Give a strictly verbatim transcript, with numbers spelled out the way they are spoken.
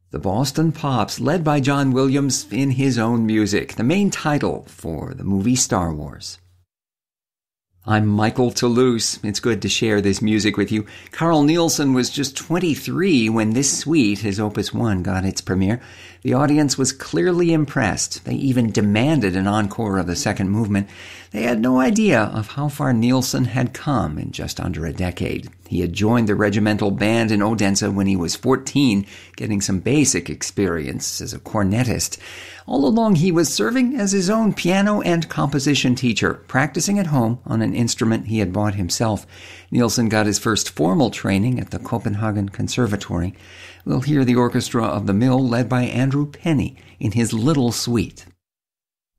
The Boston Pops, led by John Williams in his own music, the main title for the movie Star Wars. I'm Michael Toulouse. It's good to share this music with you. Carl Nielsen was just twenty-three when this suite, his Opus one, got its premiere. The audience was clearly impressed. They even demanded an encore of the second movement. They had no idea of how far Nielsen had come in just under a decade. He had joined the regimental band in Odense when he was fourteen, getting some basic experience as a cornetist. All along, he was serving as his own piano and composition teacher, practicing at home on an instrument he had bought himself. Nielsen got his first formal training at the Copenhagen Conservatory. We'll hear the orchestra of the Mill led by Andrew Penny in his Little Suite.